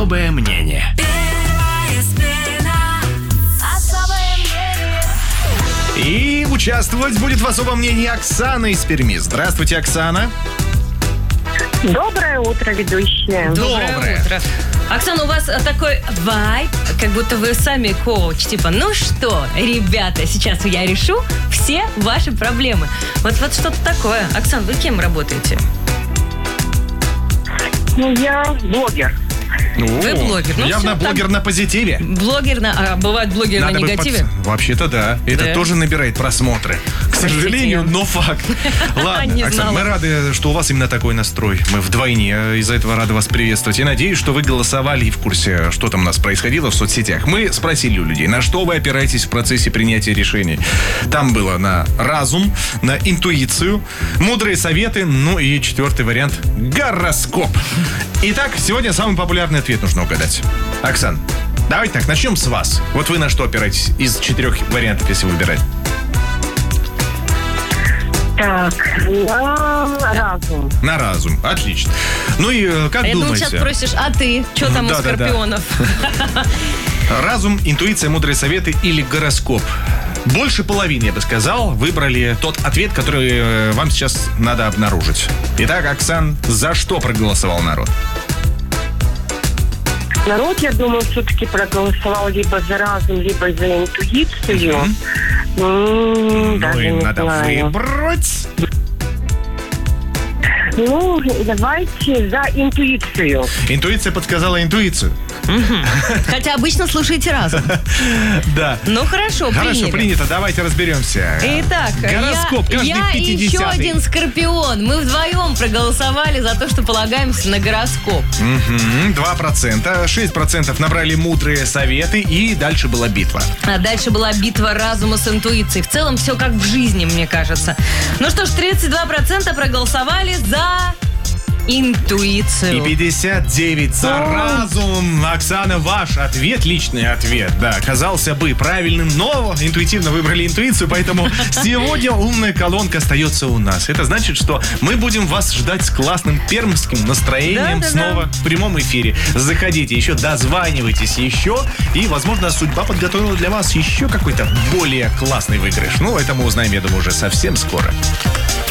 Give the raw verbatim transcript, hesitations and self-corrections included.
Особое мнение. И участвовать будет в особом мнении Оксана из Перми. Здравствуйте, Оксана. Доброе утро, ведущая. Доброе, Доброе. утро. Оксана, у вас такой вайб, как будто вы сами коуч. Типа, ну что, ребята, сейчас я решу все ваши проблемы. Вот, вот что-то такое. Оксан, вы кем работаете? Ну, я блогер. Вы блогер. Ну, явно всё, блогер там- на позитиве. Блогер на... А бывает блогер Надо на бы негативе? подс- Вообще-то да. Это Да? тоже набирает просмотры. К Простите, сожалению, я- но факт. Ладно, Не Оксана, знала. мы рады, что у вас именно такой настрой. Мы вдвойне из-за этого рады вас приветствовать. И надеюсь, что вы голосовали и в курсе, что там у нас происходило в соцсетях. Мы спросили у людей, на что вы опираетесь в процессе принятия решений. Там было на разум, на интуицию, мудрые советы, ну и четвертый вариант – гороскоп. Итак, сегодня самый популярный ответ нужно угадать. Оксан, давайте так, начнем с вас. Вот вы на что опираетесь из четырех вариантов, если выбирать? Так, на разум. На разум. Отлично. Ну и э, как А я думаю, думаете? сейчас спросишь, а ты? Что там у Да-да-да. скорпионов? Разум, интуиция, мудрые советы или гороскоп? Больше половины, я бы сказал, выбрали тот ответ, который э, вам сейчас надо обнаружить. Итак, Оксан, за что проголосовал народ? Народ, я думаю, все-таки проголосовал либо за разум, либо за интуицию. М, Ну Даже и не надо знаю. выбрать. Ну, давайте за интуицию. Интуиция подсказала интуицию. Хотя обычно слушаете разум. Да. Ну хорошо, Хорошо, приняли. принято. Давайте разберемся. Итак, Гороскоп я, каждый я и еще пятидесятый. один скорпион. Мы вдвоем проголосовали за то, что полагаемся на гороскоп. Мгм, два процента. шесть процентов набрали мудрые советы. И дальше была битва. А дальше была битва разума с интуицией. В целом все как в жизни, мне кажется. Ну что ж, тридцать два процента проголосовали за интуицию. И пятьдесят девять за разум. Оксана, ваш ответ, личный ответ, да, оказался бы правильным, но интуитивно выбрали интуицию, поэтому сегодня умная колонка остается у нас. Это значит, что мы будем вас ждать с классным пермским настроением Да-да-да. снова в прямом эфире. Заходите еще, дозванивайтесь еще, и, возможно, судьба подготовила для вас еще какой-то более классный выигрыш. Ну, это мы узнаем, я думаю, уже совсем скоро.